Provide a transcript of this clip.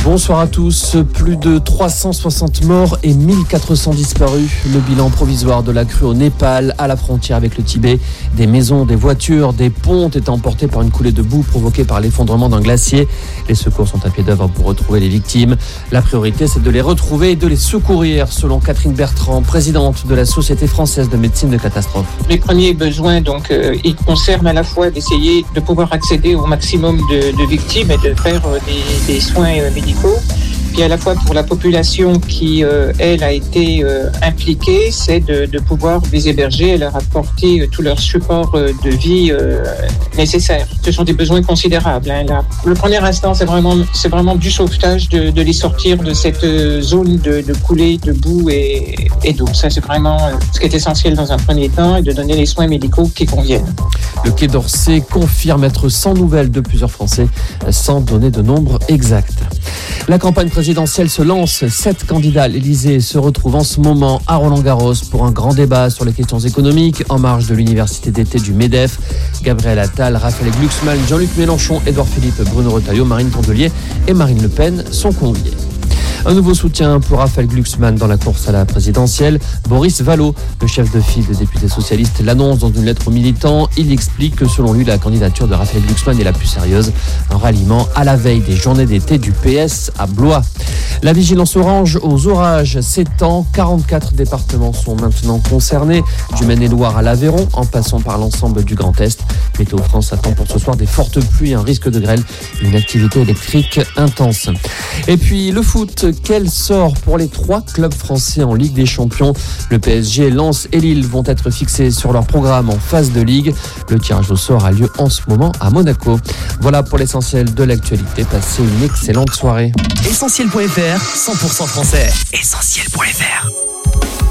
Bonsoir à tous. Plus de 360 morts et 1400 disparus. Le bilan provisoire de la crue au Népal, à la frontière avec le Tibet. Des maisons, des voitures, des ponts ont été emportés par une coulée de boue provoquée par l'effondrement d'un glacier. Les secours sont à pied d'œuvre pour retrouver les victimes. La priorité, c'est de les retrouver et de les secourir, selon Catherine Bertrand, présidente de la Société française de médecine de catastrophe. Les premiers besoins, ils concernent à la fois d'essayer de pouvoir accéder au maximum de victimes et de faire des soins médicaux. Puis à la fois pour la population qui, elle, a été impliquée, c'est de pouvoir les héberger et leur apporter tout leur support de vie nécessaire. Ce sont des besoins considérables. Là. Le premier instant, c'est vraiment du sauvetage, de les sortir de cette zone de coulée, de boue et d'eau. Ça, c'est vraiment ce qui est essentiel dans un premier temps, et de donner les soins médicaux qui conviennent. Le Quai d'Orsay confirme être sans nouvelles de plusieurs Français, sans donner de nombre exact. La campagne présidentielle se lance. 7 candidats à l'Élysée se retrouvent en ce moment à Roland-Garros pour un grand débat sur les questions économiques en marge de l'université d'été du MEDEF. Gabriel Attal, Raphaël Glucksmann, Jean-Luc Mélenchon, Édouard Philippe, Bruno Retailleau, Marine Tondelier et Marine Le Pen sont conviés. Un nouveau soutien pour Raphaël Glucksmann dans la course à la présidentielle. Boris Vallaud, le chef de file des députés socialistes, l'annonce dans une lettre aux militants. Il explique que selon lui, la candidature de Raphaël Glucksmann est la plus sérieuse. Un ralliement à la veille des journées d'été du PS à Blois. La vigilance orange aux orages s'étend. 44 départements sont maintenant concernés, du Maine-et-Loire à l'Aveyron, en passant par l'ensemble du Grand Est. Météo France attend pour ce soir des fortes pluies, un risque de grêle, une activité électrique intense. Et puis le foot, quel sort pour les 3 clubs français en Ligue des Champions. Le PSG, Lens et Lille vont être fixés sur leur programme en phase de Ligue. Le tirage au sort a lieu en ce moment à Monaco. Voilà pour l'essentiel de l'actualité. Passez une excellente soirée. Essentiel.fr, 100% français. Essentiel.fr.